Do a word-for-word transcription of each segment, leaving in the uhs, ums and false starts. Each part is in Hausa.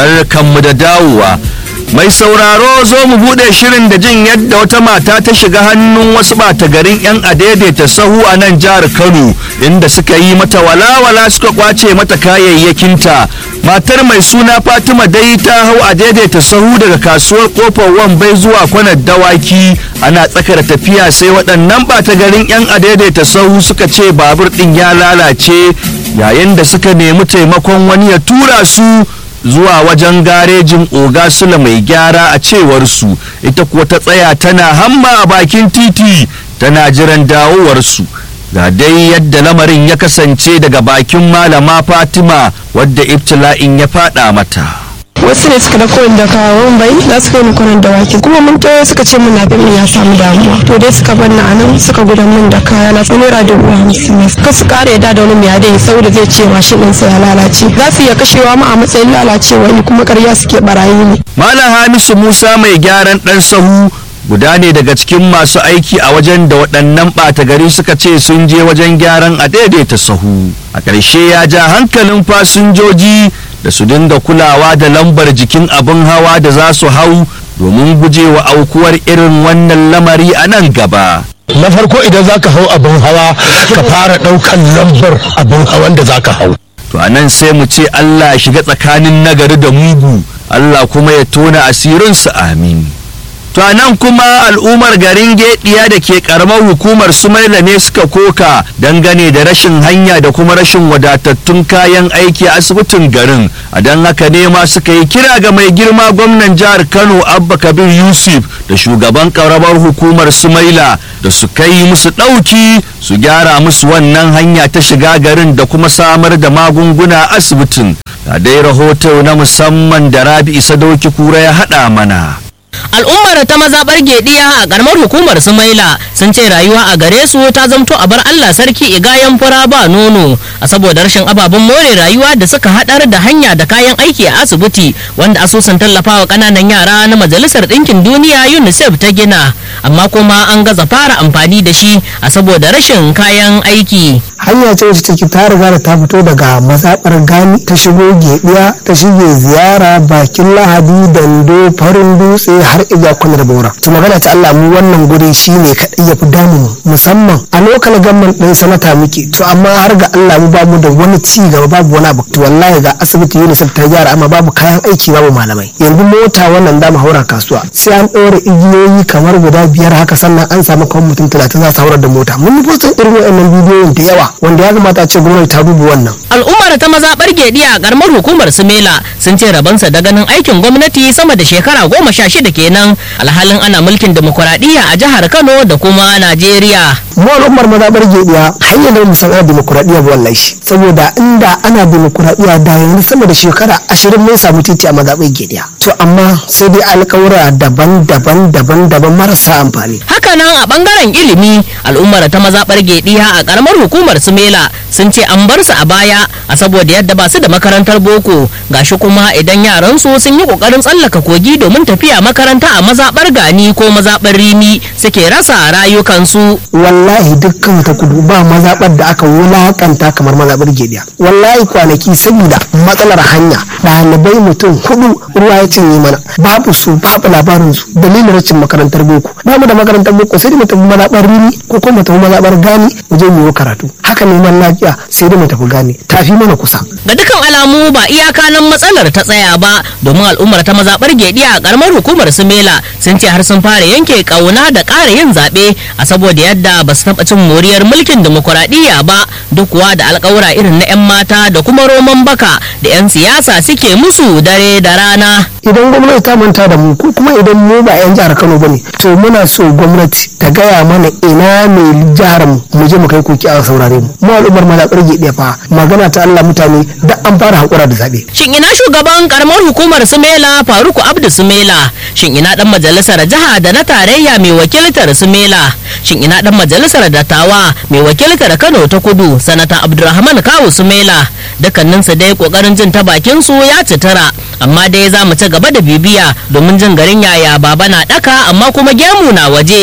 barkanmu da dawowa. Mai sauraro zo mu bude shirin da jin yadda wata mata ta shiga hannun wasu bata garin 'yan adaidaita sahu a nan jihar Kano, inda suka yi mata walawala suka kwace mata kayayyakinta. Matar mai suna Fatima dai ta hau adaidaita sahu daga kasuwar Kofar Wambai zuwa Kwanar Dawaki. Ana tsakar tafiya sai waɗannan bata garin 'yan adaidaita sahu suka ce babur ɗin ya lalace, yayin da suka nemi taimakon wani ya tura su zuwa wajen garejin Oga Sula mai gyara a cewar su. Ita kuwa ta tsaya tana hamma a bakin titi tana jiran dawowarsu. Ga dai yadda lamarin ya kasance daga bakin malama Fatima wadda ibtila'in ya fada mata. Wasu ne suka dauko da kawon bai za su kai ni kwanan dawaki, kuma mun tawo suka ce mun abin ya samu damuwa, to dai suka bar ni anan suka gudan min da kaya na naira dubu hamsin ne. Ka su kare da wani mai adai saboda zai ce mashin din sa ya lalace, za su iya kashewa mu a matsayin lalacewa ne kuma ƙarya suke barayi ne. Malam Hamisu Musa mai gyaran dan sahu guda ne daga cikin masu aiki a wajen da waɗannan ɓata gari suka ce sun je wajen gyaran a daidaita sahu. A ƙarshe ya ja hankalin fasinjoji da su dinga kulawa da lambar jikin abin hawa da za su hau domin gujewa aukuwar irin wannan lamari a nan gaba. Na farko idan zaka hau abin hawa ka fara ɗaukan lambar abin hawan da zaka hau. To a nan sai mu ce Allah shiga tsakanin nagari da mugu, Allah kuma ya tona asirinsu, amin. To nan kuma al'ummar garin Gediya da ke karamar hukumar Sumaila ne suka koka dangane da rashin hanya da kuma rashin wadatattun kayan aiki a asibitin garin. A don haka ne ma suka yi kira ga mai girma gwamnan jihar Kano Abba Kabir Yusuf da shugaban karamar hukumar Sumaila da su kai musu ɗauki su gyara musu wannan hanya ta shiga garin da kuma samar da magunguna a asibitin. Ga dai rahoto na musamman da Rabi Sadauki Kura ya haɗa mana. Al'ummar ta mazaɓar Gediya a ƙaramar hukumar Sumaila sun ce rayuwa a gare su ta zamto a bar Allah sarki igayen fura ba nono a saboda rashin ababen more rayuwa da suka haɗar da hanya da kayan aiki a asibiti wanda asusun tallafawa ƙananan yara na Majalisar Ɗinkin Duniya UNICEF ta gina, amma kuma an gaza fara amfani da shi a saboda rashin kayan aiki. Hanya ce wacce take ta riga da ta fito daga mazaɓar Gani ta shigo Gediya ta shige Ziyara, Bakin Lahadi, Dando, Farin Dutse har iya Kwanar Bora. To magana ta Allah mu wannan guri shine kadai ya fi damu musamman a lokal gamman din sanata muke, to amma har ga Allah mu babu da wani ci gaba, babu wani abu. To wallahi ga asibiti UNICEF ta gyara amma babu kayan aiki, babu malamai. Yanzu mota wannan da mu haura kasuwa sai an ɗora igiyoyi kamar guda biyar haka sannan an samu kawai mutum talatin za su haurar da mota. Mun yi irin waɗannan bidiyoyin da yawa wanda ya kamata a ce gwamnati ta duba wannan. Al'ummar ta mazaɓar Gediya a ƙaramar hukumar Sumela sun ce rabansa da ganin aikin gwamnati sama da shekara goma sha shida kenan, alhalin ana mulkin demokuraɗiyya a jihar Kano da kuma Najeriya. Mu al'ummar mazaɓar Gediya hanyar da mu san ana demokuraɗiyya ba wallahi, saboda inda ana demokuraɗiyya da yanzu sama da shekara ashirin mun samu titi a mazaɓar Gediya. To amma sai dai alƙawura daban-daban daban-daban marasa amfani. Hakanan a bangaren ilimi al'ummar ta mazaɓar Gediya a ƙaramar hukumar Sumela sun ce an bar su a baya a saboda yadda ba su da makarantar boko, gashi kuma idan yaran su sun yi kokarin tsallaka kogi domin tafiya makaranta a mazaɓar Gani ko mazaɓar Rimi suke rasa rayukansu. Wallahi dukkan ta kudu ba mazaɓar da aka wulakanta kamar mazaɓar Gediya. Wallahi kwanaki saboda matsalar hanya ɗalibai mutum hudu ruwa ya cinye mana, babu su babu labarin su dalilin rashin makarantar boko. Ba mu da makarantar boko sai da mu tafi mazaɓar Rimi ko kuma mu tafi mazaɓar Gani mu je mu yi karatu. Haka neman lafiya sai da mu tafi Gani, tafi mana kusa. Ga dukkan alamu ba iyaka nan matsalar ta tsaya ba, domin al'ummar ta mazaɓar Gediya a ƙaramar hukumar Sumela sun ce har sun fara yanke ƙauna da ƙara yin zaɓe a saboda yadda ba su taɓa cin moriyar mulkin demokuraɗiyya ba, duk kuwa da alƙawura irin na 'yan mata da kuma roman baka da 'yan siyasa suke musu dare da rana. Idan gwamnati ta manta da mu ko kuma idan mu ba 'yan jihar Kano bane, to muna so gwamnati ta gaya mana ina ne jihar mu mu je mu kai koki a saurare mu. Mu al'ummar mazaɓar Gediya fa magana ta Allah mutane da an fara haƙura da zaɓe. Shin ina shugaban karamar hukumar Sumela Faruku Abdu Sumela? Shin ina dan majalisar jiha da na tarayya mai wakiltar Sumela? Shin ina dan majalisar dattawa mai wakiltar Kano ta Kudu Sanata Abdulrahman Kawu Sumela? Dukkaninsu dai kokarin jin ta bakin su ya citara, amma dai za mu ci gaba da bibiya domin jin garin yaya baba na daka amma kuma gemu na waje.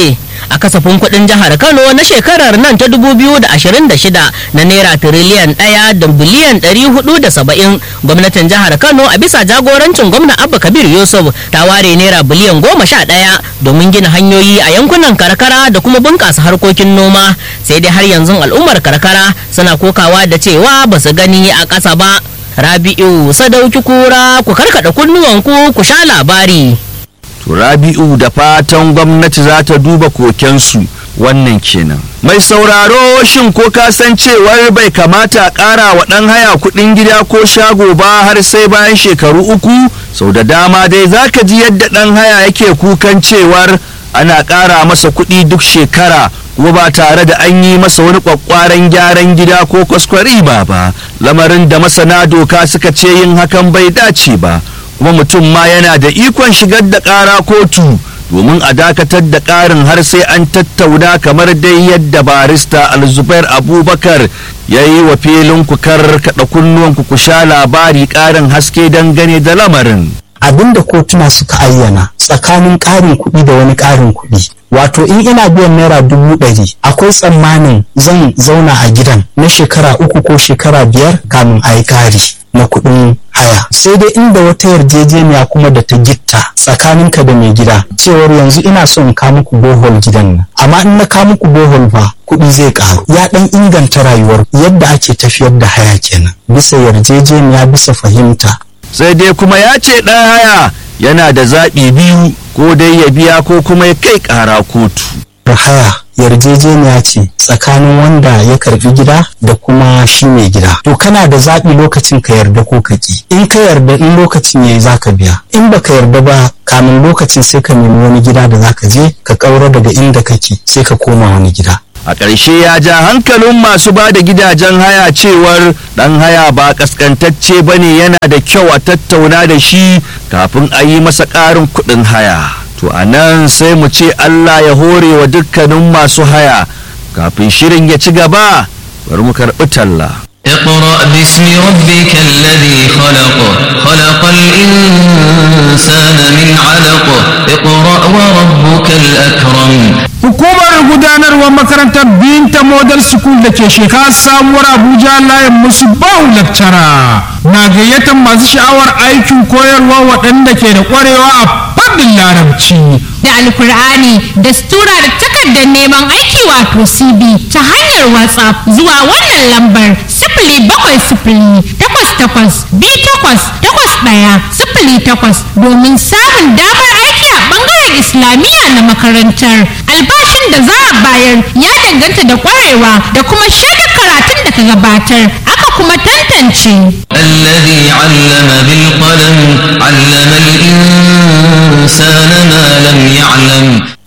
a kasafin kuɗin jihar Kano na shekarar nan ta dubu biyu da ashirin da shida na naira tiriliyan ɗaya da biliyan ɗari hudu da saba'in. Gwamnatin jihar Kano a bisa jagorancin gwamna Abba Kabir Yusuf ta ware naira biliyan goma sha ɗaya domin gina hanyoyi a yankunan karkara da kuma bunƙasa harkokin noma. Sai dai har yanzu al'ummar karkara suna kokawa da cewa ba su gani a ƙasa ba. Rabi'u Sadauki Kura, ku karkada kunnuwanku ku sha labari. To Rabi'u, da fatan gwamnati za ta duba kokensu, wannan kenan. Mai sauraro, shin ko ka san cewar bai kamata a ƙara wa ɗan haya kuɗin gida ko shago ba har sai bayan shekaru uku? Sau da dama dai za ka ji yadda ɗan haya yake kukan cewar ana ƙara masa kuɗi duk shekara kuma ba tare da an yi masa wani kwakwaran gyaran gida ko kwaskwari ba ba, lamarin da masana doka suka ce yin hakan bai dace ba, kuma mutum ma yana da ikon shigar da ƙara kotu domin a dakatar da ƙarin har sai an tattauna, kamar dai yadda barista Alzubair Abubakar ya yi wa filin ku karkaɗa kunnuwanku ku sha labari ƙarin haske dangane da lamarin. Abinda kotuna suka ayyana tsakanin ƙarin kuɗi da wani ƙarin kuɗi, wato in ina biyan naira dubu ɗari akwai tsammanin zan zauna a gidan na shekara uku ko shekara biyar kamin a yi ƙari na kuɗin haya. Sai dai inda wata yarjejeniya kuma da ta gitta tsakaninka da mai gida cewar yanzu ina so in kawo muku bohol gidan nan, amma in na kawo muku bohol ba kuɗi zai ƙaru. Ya ɗan inganta rayuwar yadda ake tafiyar da haya kenan bisa yarjejeniya, bisa fahimta. Sai dai kuma ya ce ɗan haya yana da zaɓi biyu, ko dai ya biya ko kuma ya kai ƙara kotu. Haya yarjejeniya ce tsakanin wanda ya karbi gida da kuma shi mai gida. To kana da zaɓi lokacin ka yarda ko ka ki. In ka yarda in lokacin yayi zaka biya. In baka yarda ba kamin lokacin sai ka nemi wani gida da zaka je ka ƙaura daga inda kake sai ka koma wani gida. A ƙarshe ya ja hankalin masu ba da gidajen haya cewar ɗan haya ba ƙasƙantacce ba ne, yana da kyau a tattauna da shi kafin a yi masa ƙarin kuɗin haya. To a nan sai mu ce Allah ya hore wa dukkanin masu haya. Kafin shirin ya ci gaba, bari mu karɓi talla. اقرأ باسم ربك الذي خلق خلق الإنسان من علق اقرأ وربك الأكرم. Hukumar gudanarwar makarantar Binta Model School da ke shekara sabuwar Abuja layin musu bawu lakcara na gayyatar masu sha'awar aikin koyarwa waɗanda ke da ƙwarewa a fannin larabci da alkur'ani da stura da takardar neman aiki wato C V ta hanyar WhatsApp zuwa wannan lambar sifili bakwai sifili takwas takwas biyu takwas takwas ɗaya sifili takwas domin samun damar aiki a ɓangaren Islamiyya na makarantar. Albashin da za a bayar ya danganta da ƙwarewa da kuma shaidar karatun da ka gabatar, aka kuma tantance. الذي علم بالقلم علم الإنسان ما لم يعلم.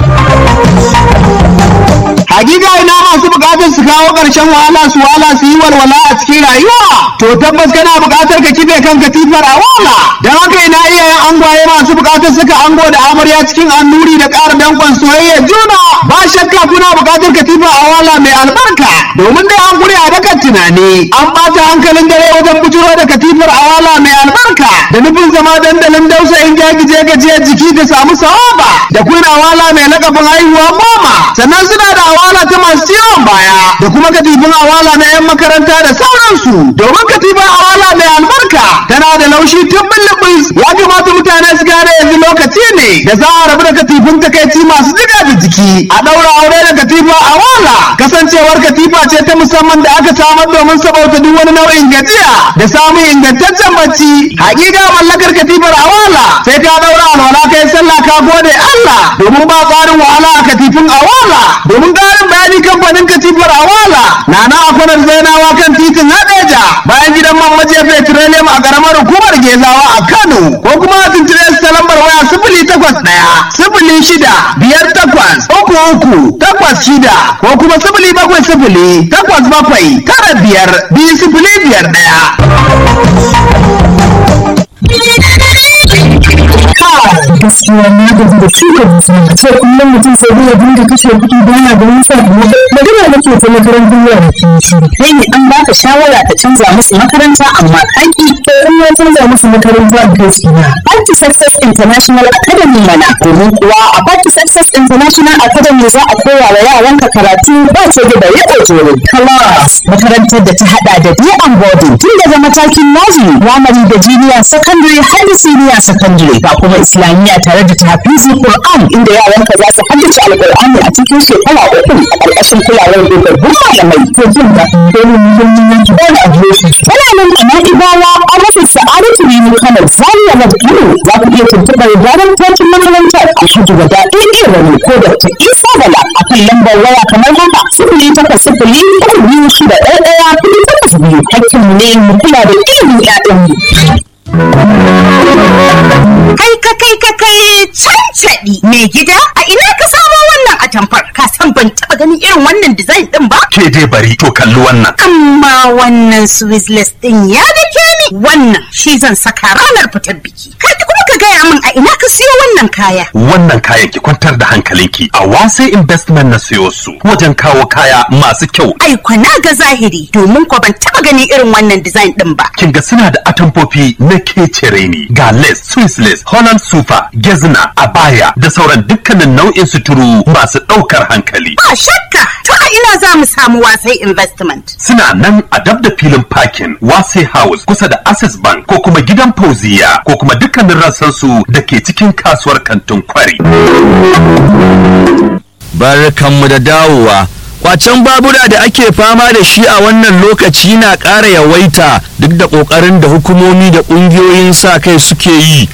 Hakika ina masu bukatar su kawo ƙarshen wahala su wahala su yi walwala a cikin rayuwa, to tabbas kana bukatar ka kife kan katifar a wala. Don haka ina iyayen angwaye masu bukatar suka ango da amarya cikin annuri da ƙara dankon soyayya juna. Ba shakka kuna bukatar katifar a wala mai albarka, domin dai an gure a dakan tunani an ɓata hankalin dare wajen bujiro da katifar a wala mai albarka da nufin zama dandalin dausayin jagije gajiyar jiki da samu sawaba. Da kuna wala mai lakabin haihuwa goma, sannan suna da awala ta masu ciwon baya da kuma katifin awala na 'yan makaranta da sauransu. Domin katifin awala mai albarka tana da laushi tun bulbus, ya kamata mutane su gane yanzu lokaci ne da za a rabu da katifin takaici masu jiga da jiki a ɗaura aure da katifa awala. Kasancewar katifa ce ta musamman da aka samar domin sabauta duk wani nau'in gajiya da samun ingantaccen bacci. Hakika mallakar katifar awala sai ka ɗaura alwala kai sallah ka gode Allah, domin ba tsarin wahala a katifin awala. Domin ƙarin bayani kamfanin katifar awala na na akwanar zainawa kan titin hadeja bayan gidan mamaje petroleum a ƙaramar hukumar gezawa a Kano, ko kuma a tuntune su ta lambar waya sifili takwas ɗaya sifili shida biyar takwas uku uku takwas shida ko kuma sifili bakwai sifili takwas bakwai tara biyar biyu sifili biyar ɗaya. gaskiya na gaji da cutar mutum sai kullum mutum sai dai ya dinga kashe kuɗi baya da nisa da magana nake ta makarantar yara shi kai ne an baka shawara ka canza musu makaranta amma kaki to in ya canza musu makaranta a kai su ba an Party Success International Academy mana. Domin kuwa a Party Success International Academy za a koya wa yaranka karatu ba ce da bare ojoro. Class makarantar da ta hada da day and boarding tun daga matakin nursery, primary da junior secondary har da senior secondary. Ga kuma Islamiyya tare da tahfizi Qur'an inda yaranka za su haddace Alqur'ani a cikin shekara uku a ƙarƙashin kulawar dogaggun malamai. To jin da dole mu yi yanki da aviation. Tana nan a Na'ibawa a rufin Sa'adatu Rimi Kano Zaria da Kano. Za ku iya tuntuɓar gyaran tocin makarantar Alhaji Wada Ɗaya Wani ko Dr. Isa Bala a kan lambar waya kamar haka sifili takwas sifili uku biyu shida ɗaya ɗaya kuɗi takwas biyu. Hakkinmu ne mu kula da ilimin ƴaƴanmu. Kai ka kai ka kai cancaɗi mai gida a ina ka samo wannan atamfar ka san ban taɓa ganin irin wannan design ɗin ba. Ke dai bari to kalli wannan. Amma wannan Swiss ɗin ya dake ni wannan shi zan saka ranar fitar biki. Kai kuma ka gaya min a ina ka siyo wannan kaya. Wannan kayan ki kwantar da hankalinki a Wase Investment na siyo su wajen kawo kaya masu kyau. Ai kwana ga zahiri domin ko ban taɓa ganin irin wannan design ɗin ba. Kin ga suna da atamfofi na kecere ne ga lace, Swiss lace, Holland sufa, gezna, abaya da sauran dukkanin nau'in suturu masu ɗaukar hankali. Ba shakka to a ina za mu samu Wasai Investment. Suna nan a dab da filin parking Wasai House kusa da Access Bank ko kuma gidan Fauziya ko kuma dukkanin rassansu da ke cikin kasuwar kantin Kwari. Barkanmu da dawowa. Kwacen babura da ake fama da shi a wannan lokaci na ƙara yawaita duk da ƙoƙarin da hukumomi da ƙungiyoyin sa kai suke yi.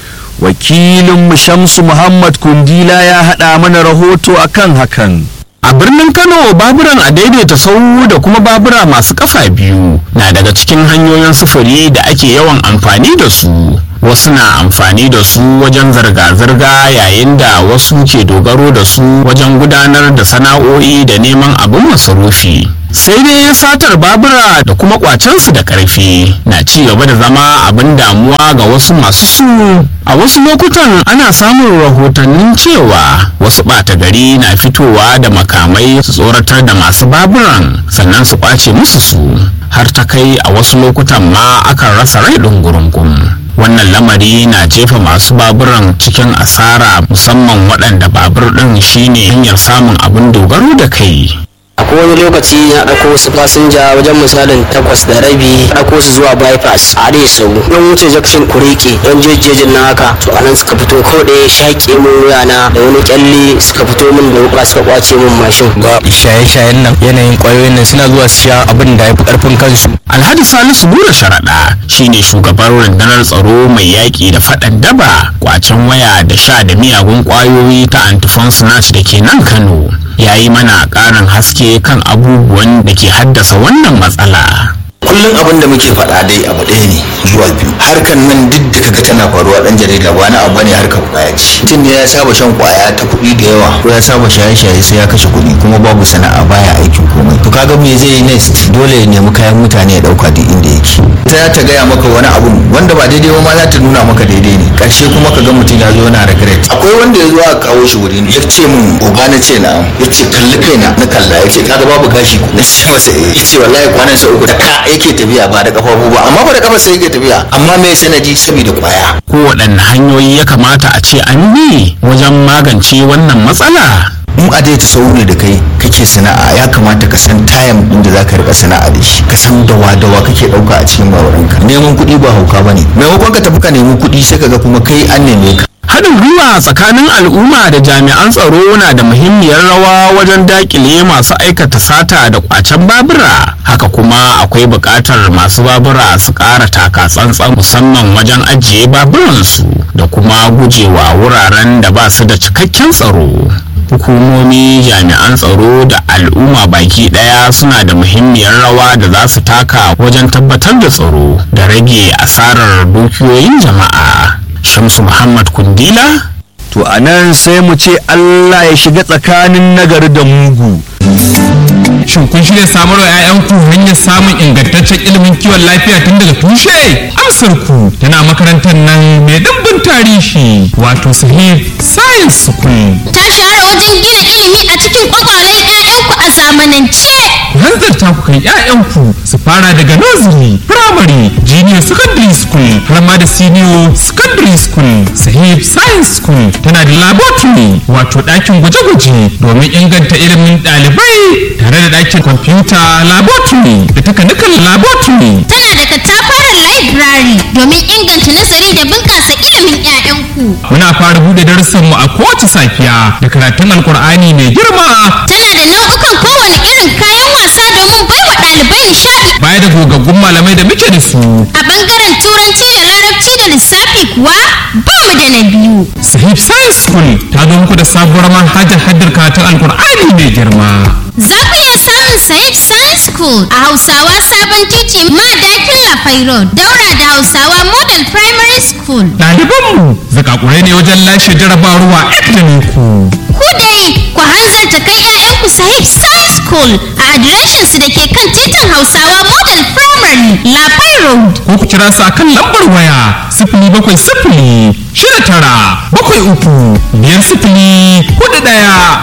Wakilin Shamsu Muhammad Kundila ya haɗa mana rahoto akan hakan. A birnin Kano baburan a daidaita sau da kuma babura masu kafa biyu na daga cikin hanyoyin sufuri da ake yawan amfani da su. Wasu na amfani da su wajen zirga-zirga yayin da wasu ke dogaro da su wajen gudanar da sana'o'i da neman abin masarufi. Sai dai satar babura da kuma kwacensu da karfi na ci gaba da zama abin damuwa ga wasu masu su. A wasu lokutan ana samun rahotannin cewa wasu ɓata gari na fitowa da makamai su tsoratar da masu baburan sannan su kwace musu su, har ta kai a wasu lokutan ma akan rasa rai ɗungurungun. Wannan lamari na jefa masu baburan cikin asara, musamman waɗanda babur ɗin shine hanyar samun abin dogaro da kai. akwai wani lokaci na ɗauko wasu fasinja wajen misalin takwas da rabi ɗauko su zuwa bypass a arewa sau don wuce jakshin kureke don jejjejin na haka to anan suka fito kawai da ya shaƙe min wuyana da wani kyalle suka fito min da wuka suka kwace min mashin. Ga shaye-shayen nan yanayin ƙwayoyin nan suna zuwa su sha abin da ya fi ƙarfin kansu. Alhaji Salisu Bura Sharaɗa shine shugaban rundunar tsaro mai yaƙi da faɗan daba, kwacen waya da sha da miyagun ƙwayoyi ta Antifon Snatch da ke nan Kano. Ya yi mana ƙarin haske kan abubuwan da ke haddasa wannan matsala. Kullum abin da muke faɗa dai abu ɗaya ne zuwa biyu. Harkan nan duk da kaga tana faruwa ɗan jarida ba na abu ne harkar kwaya ce. Mutum ne ya saba shan kwaya ta kuɗi da yawa ko ya saba shaye-shaye sai ya kashe kuɗi kuma babu sana'a baya aikin komai. To kaga me zai yi next? Dole ya nemi kayan mutane ya ɗauka duk inda yake. Ta ta gaya maka wani abu wanda ba daidai ba ma za ta nuna maka daidai ne. Ƙarshe kuma ka ga mutum ya zo yana regret. Akwai wanda ya zo a kawo shi wuri ya ce min oga na ce na ya ce kalli kaina na kalla ya ce kaga babu gashi na ce masa eh ya ce wallahi kwanan sa uku da ka yake tafiya ba da kafafu ba amma ba da kafa sai yake tafiya amma me sanadi saboda kwaya. Ko waɗanne hanyoyi ya kamata a ce an bi wajen magance wannan matsala? in a dai ta sauri da kai kake sana'a ya kamata ka san tayam din da zaka rika sana'a da shi, ka san dawa dawa kake dauka a cikin bawaranka. Neman kuɗi ba hauka bane, maimakon ka tafi ka nemi kuɗi sai kaga kuma kai an neme ka. Haɗin gwiwa tsakanin al'umma da jami'an tsaro na da muhimmiyar rawa wajen dakile masu aikata sata da kwacen babura. Haka kuma akwai buƙatar masu babura su ƙara taka tsantsan musamman wajen ajiye baburansu da kuma gujewa wuraren da ba su da cikakken tsaro. Hukumomi, jami'an tsaro da al'umma baki ɗaya suna da muhimmiyar rawa da za su taka wajen tabbatar da tsaro da rage asarar dukiyoyin jama'a. Shamsu Muhammad Kundila. To a nan sai mu ce Allah ya shiga tsakanin nagari da mugu. Shin kun shirya samarwa 'ya'yanku hanyar samun ingantaccen ilimin kiwon lafiya tun daga tushe? Amsar ku tana makarantar nan mai dimbin tarihi wato Sahih Science School. Ta shahara wajen gina ilimi a cikin kwakwalen 'ya'yanku a zamanance. Hanzarta ku kai 'ya'yanku su fara daga nursery, primary, junior secondary school har ma da senior secondary school. Sahib Science School tana da laboratory wato ɗakin gwaje-gwaje domin inganta ilimin ɗalibai tare da ɗakin computer laboratory da takanikan laboratory. Tana da katafaren library domin inganta nazari da bunƙasa ilimin 'ya'yanku. Muna fara buɗe darussanmu a kowace safiya da karatun Alƙur'ani mai girma. Tana da nau'ukan kowane irin kayan wasa domin baiwa ɗalibai nishaɗi. Baya da gogaggun malamai da muke da su. A ɓangaren turanci da larabci da lissafi kuwa ba mu da na biyu. Sahib Science School ta zo muku da sabuwar manhajar haddar karatun Alƙur'ani mai girma. Za ku iya samun Sahib Science School a Hausawa Sabon Titi Madakin Lafai Road, daura da Hausawa Model Primary School. Ɗalibanmu zakakurai ne wajen lashe jarabawa ilimin ku. Ku dai ku hanzarta kai 'ya'yanku Sahib Science School a adireshinsu da ke kan titin Hausawa Model Primary Lafai Road. Ko ku kira su akan lambar waya sifili bakwai sifili shida tara bakwai uku biyar sifili hudu ɗaya.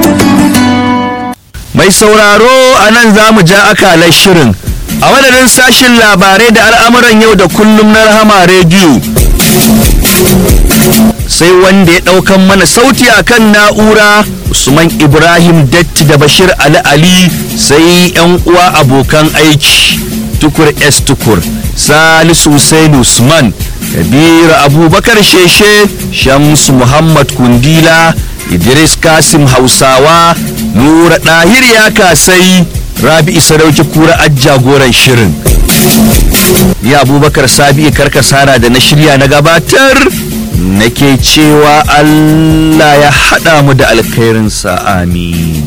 Mai sauraro a nan za mu ja akalar shirin a madadin sashin labarai da al'amuran yau da kullum na Rahama rediyo sai wanda ya ɗaukan mana sauti a kan na'ura Usman Ibrahim Datti da Bashir Ali Ali, sai 'yan uwa abokan aiki Tukur S Tukur, Salisu Hussein Usman, Kabiru Abubakar Sheshe, Shamsu Muhammad Kundila, Idris Kasim Hausawa, Nura Ɗahir ya kasai, Rabi'u Sadauki Kura jagoran shirin. Ni Abubakar Sabi Karkasara da na shirya na gabatar nake cewa Allah ya haɗa mu da alkhairinsa, amin.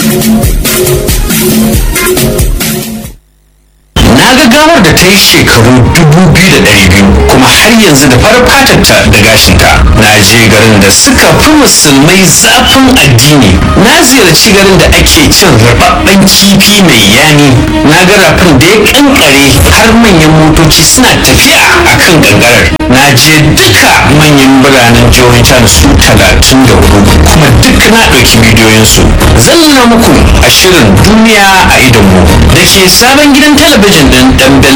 Na ga gawar da ta yi shekaru dubu biyu da ɗari biyu kuma har yanzu da farar fatarta da gashinta. Na je garin da suka fi musulmai zafin addini. Na ziyarci garin da ake cin rababben kifi mai yani. Na ga rafin da ya kankare har manyan motoci suna tafiya a kan gangarar. Na je duka manyan biranen jihohin China su talatin da hudu kuma duk na ɗauki bidiyoyinsu. Zan nuna muku a shirin duniya a idonmu da ke sabon gidan talabijin din Dambel